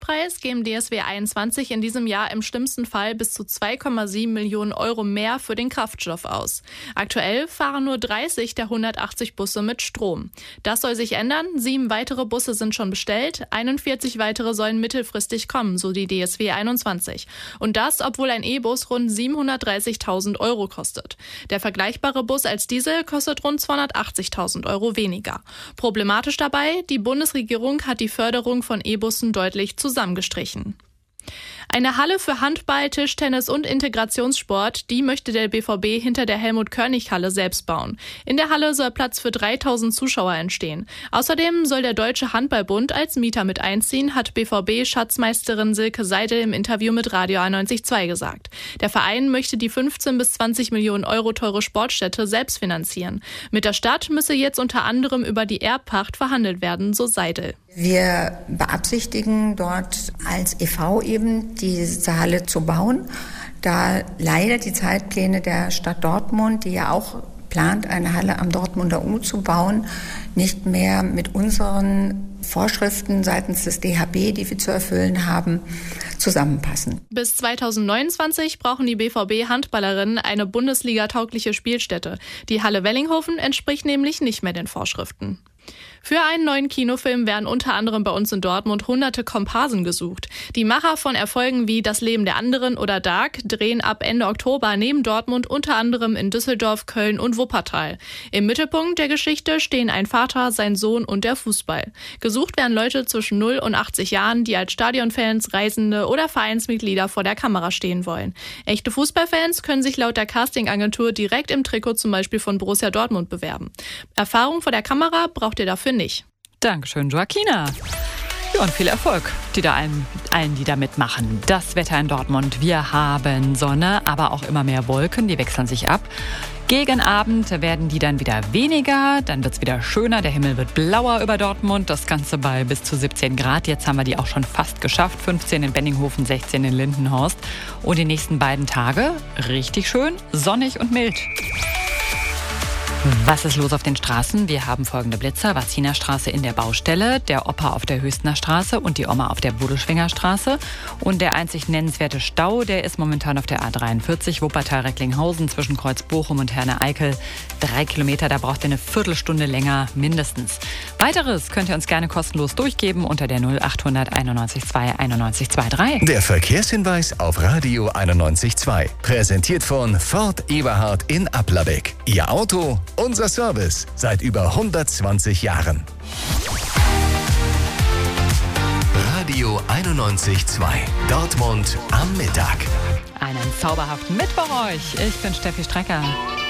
Einkaufspreis geben DSW 21 in diesem Jahr im schlimmsten Fall bis zu 2,7 Millionen Euro mehr für den Kraftstoff aus. Aktuell fahren nur 30 der 180 Busse mit Strom. Das soll sich ändern. 7 weitere Busse sind schon bestellt. 41 weitere sollen mittelfristig kommen, so die DSW 21. Und das, obwohl ein E-Bus rund 730.000 Euro kostet. Der vergleichbare Bus als Diesel kostet rund 280.000 Euro weniger. Problematisch dabei, die Bundesregierung hat die Förderung von E-Bussen deutlich zusammengestrichen. Eine Halle für Handball, Tischtennis und Integrationssport, die möchte der BVB hinter der Helmut-Körnig-Halle selbst bauen. In der Halle soll Platz für 3.000 Zuschauer entstehen. Außerdem soll der Deutsche Handballbund als Mieter mit einziehen, hat BVB-Schatzmeisterin Silke Seidel im Interview mit Radio 91.2 gesagt. Der Verein möchte die 15 bis 20 Millionen Euro teure Sportstätte selbst finanzieren. Mit der Stadt müsse jetzt unter anderem über die Erbpacht verhandelt werden, so Seidel. Wir beabsichtigen dort als e.V. eben diese Halle zu bauen, da leider die Zeitpläne der Stadt Dortmund, die ja auch plant, eine Halle am Dortmunder U zu bauen, nicht mehr mit unseren Vorschriften seitens des DHB, die wir zu erfüllen haben, zusammenpassen. Bis 2029 brauchen die BVB-Handballerinnen eine Bundesliga-taugliche Spielstätte. Die Halle Wellinghofen entspricht nämlich nicht mehr den Vorschriften. Für einen neuen Kinofilm werden unter anderem bei uns in Dortmund hunderte Komparsen gesucht. Die Macher von Erfolgen wie Das Leben der anderen oder Dark drehen ab Ende Oktober neben Dortmund unter anderem in Düsseldorf, Köln und Wuppertal. Im Mittelpunkt der Geschichte stehen ein Vater, sein Sohn und der Fußball. Gesucht werden Leute zwischen 0 und 80 Jahren, die als Stadionfans, Reisende oder Vereinsmitglieder vor der Kamera stehen wollen. Echte Fußballfans können sich laut der Castingagentur direkt im Trikot zum Beispiel von Borussia Dortmund bewerben. Erfahrung vor der Kamera braucht ihr dafür nicht. Dankeschön, Joaquina. Ja, und viel Erfolg allen, die da mitmachen. Das Wetter in Dortmund. Wir haben Sonne, aber auch immer mehr Wolken. Die wechseln sich ab. Gegen Abend werden die dann wieder weniger. Dann wird es wieder schöner. Der Himmel wird blauer über Dortmund. Das Ganze bei bis zu 17 Grad. Jetzt haben wir die auch schon fast geschafft. 15 in Benninghofen, 16 in Lindenhorst. Und die nächsten beiden Tage richtig schön, sonnig und mild. Was ist los auf den Straßen? Wir haben folgende Blitzer. Varziner-Straße in der Baustelle, der Opa auf der Höchstner Straße und die Oma auf der Bodeschwinger Straße. Und der einzig nennenswerte Stau, der ist momentan auf der A43 Wuppertal-Recklinghausen zwischen Kreuz Bochum und Herne-Eickel. 3 Kilometer, da braucht ihr eine Viertelstunde länger mindestens. Weiteres könnt ihr uns gerne kostenlos durchgeben unter der 0800 91 2 91 23. Der Verkehrshinweis auf Radio 91.2. Präsentiert von Ford Eberhard in Applerbeck. Ihr Auto, unser Service seit über 120 Jahren. Radio 91.2. Dortmund am Mittag. Einen zauberhaften Mittwoch euch. Ich bin Steffi Strecker.